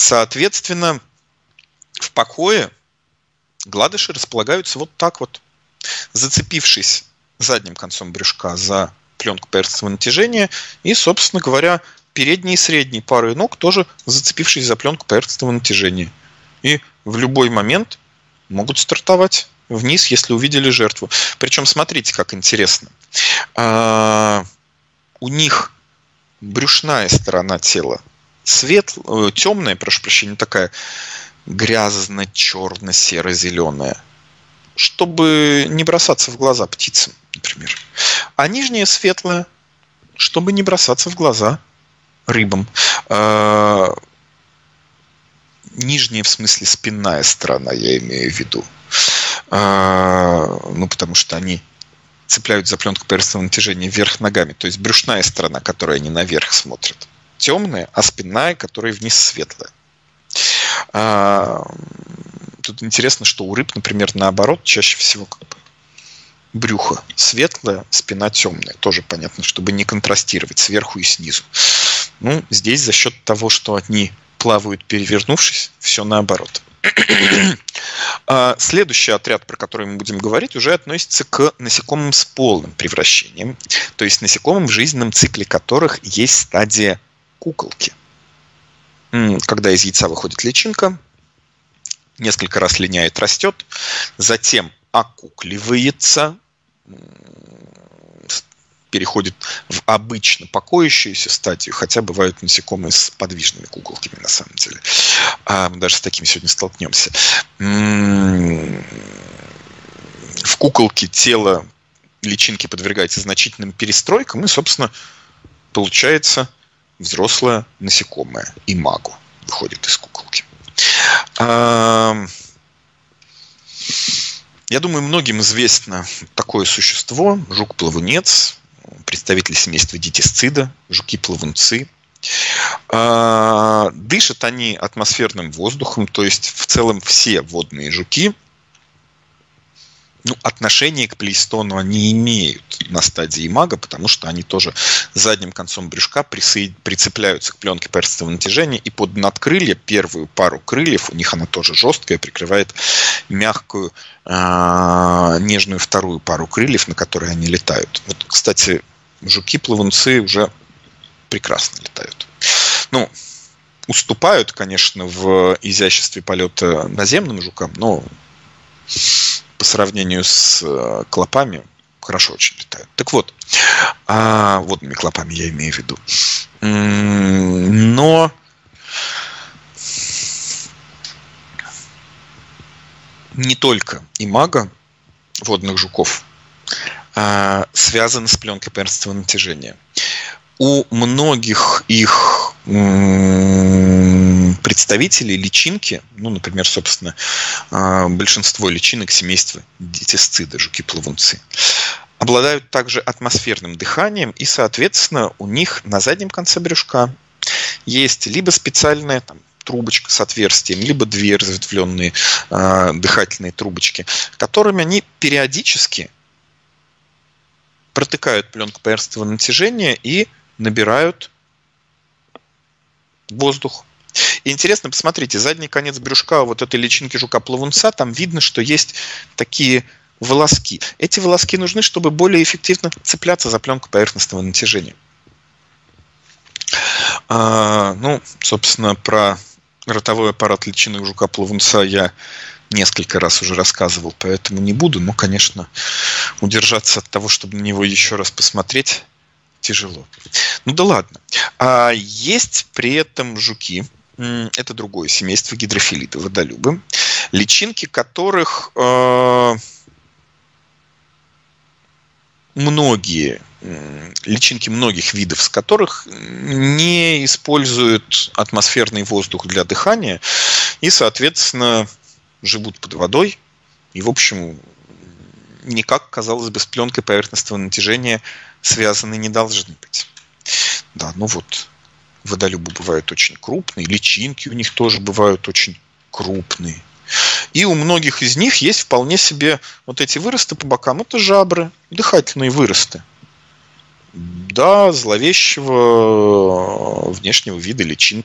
Соответственно, в покое гладыши располагаются вот так вот, зацепившись задним концом брюшка за пленку поверхностного натяжения и, собственно говоря, передние и средние пары ног тоже зацепившись за пленку поверхностного натяжения. И в любой момент могут стартовать вниз, если увидели жертву. Причем смотрите, как интересно. У них брюшная сторона тела темная, прошу прощения, такая грязно-черно-серо-зеленая, чтобы не бросаться в глаза птицам, например. А нижняя светлая, чтобы не бросаться в глаза рыбам. Нижняя, в смысле, спинная сторона, я имею в виду. Потому что они цепляют за пленку поверхностного натяжения вверх ногами. То есть брюшная сторона, которая они наверх смотрят, темная, а спинная, которая вниз светлая. Тут интересно, что у рыб, например, наоборот, чаще всего брюхо светлое, спина темная. Тоже понятно, чтобы не контрастировать сверху и снизу. Здесь за счет того, что они плавают, перевернувшись, все наоборот. Следующий отряд, про который мы будем говорить, уже относится к насекомым с полным превращением. То есть насекомым, в жизненном цикле которых есть стадия куколки. Когда из яйца выходит личинка, несколько раз линяет, растет, затем окукливается, переходит в обычно покоящуюся стадию, хотя бывают насекомые с подвижными куколками на самом деле. Мы даже с такими сегодня столкнемся. В куколке тело личинки подвергается значительным перестройкам, и, собственно, получается взрослое насекомое, имаго, выходит из куколки. Я думаю, многим известно такое существо, жук-плавунец, представитель семейства дитисцида, жуки-плавунцы. Дышат они атмосферным воздухом, то есть в целом все водные жуки отношения к плейстону они имеют на стадии имаго, потому что они тоже задним концом брюшка прицепляются к пленке поверхностного натяжения, и под надкрылья первую пару крыльев, у них она тоже жесткая, прикрывает мягкую, нежную вторую пару крыльев, на которые они летают. Вот, кстати, жуки-плавунцы уже прекрасно летают. Уступают, конечно, в изяществе полета наземным жукам, но по сравнению с клопами хорошо очень летают. Так вот, водными клопами я имею в виду. Но не только имаго водных жуков связаны с пленкой поверхностного натяжения. У многих их представителей личинки, например, собственно, большинство личинок семейства дитисцида, жуки-плавунцы, обладают также атмосферным дыханием, и, соответственно, у них на заднем конце брюшка есть либо специальная трубочка с отверстием, либо две разветвленные дыхательные трубочки, которыми они периодически протыкают пленку поверхностного натяжения и набирают воздух. И интересно, посмотрите, задний конец брюшка вот этой личинки жука-плавунца, там видно, что есть такие волоски. Эти волоски нужны, чтобы более эффективно цепляться за пленку поверхностного натяжения. Собственно, про ротовой аппарат личинок жука-плавунца я несколько раз уже рассказывал, поэтому не буду, но, конечно, удержаться от того, чтобы на него еще раз посмотреть, тяжело. Да ладно. Есть при этом жуки, это другое семейство, гидрофилиты, водолюбы, личинки которых личинки многих видов, с которых не используют атмосферный воздух для дыхания и, соответственно, живут под водой и, в общем, никак, казалось бы, с пленкой поверхностного натяжения связаны не должны быть. Да, водолюбы бывают очень крупные, личинки у них тоже бывают очень крупные. И у многих из них есть вполне себе вот эти выросты по бокам. Это жабры, дыхательные выросты. Да, зловещего внешнего вида личинки.